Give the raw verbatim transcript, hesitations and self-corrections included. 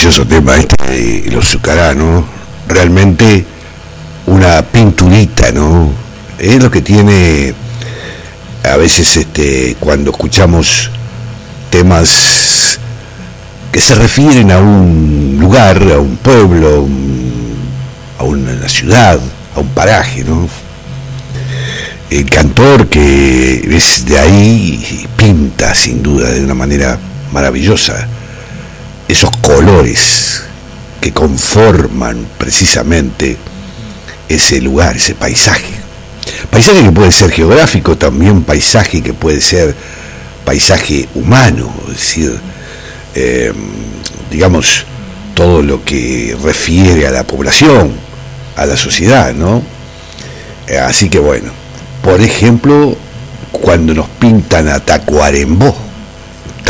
maravilloso tema este de los Zucará, realmente una pinturita, ¿no? Es lo que tiene a veces este cuando escuchamos temas que se refieren a un lugar, a un pueblo, a, un, a una ciudad, a un paraje, ¿no? El cantor que es de ahí pinta sin duda de una manera maravillosa esos colores que conforman precisamente ese lugar, ese paisaje. Paisaje que puede ser geográfico, también paisaje que puede ser paisaje humano, es decir, eh, digamos, todo lo que refiere a la población, a la sociedad, ¿no? Eh, así que bueno, por ejemplo, cuando nos pintan a Tacuarembó,